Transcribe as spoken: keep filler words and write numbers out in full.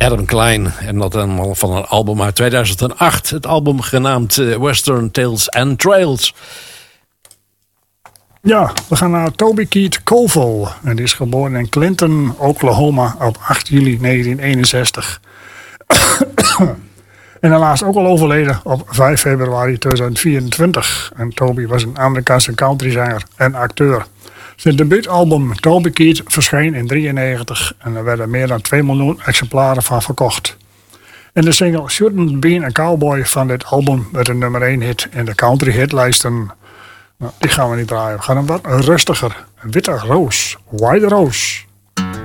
Adam Klein. En dat allemaal van een album uit tweeduizend acht. Het album genaamd uh, Western Tales and Trails. Ja, we gaan naar Toby Keith Colville. En die is geboren in Clinton, Oklahoma op acht juli negentien eenenzestig. En helaas ook al overleden op vijf februari tweeduizend vierentwintig. En Toby was een Amerikaanse countryzanger en acteur. Zijn debuutalbum Toby Keith verscheen in negentien drieënnegentig en er werden meer dan twee miljoen exemplaren van verkocht. En de single Shouldn't Been a Cowboy van dit album werd een nummer één hit in de country hitlijsten. Nou, die gaan we niet draaien. We gaan een wat rustiger. Witte Roos, White Rose.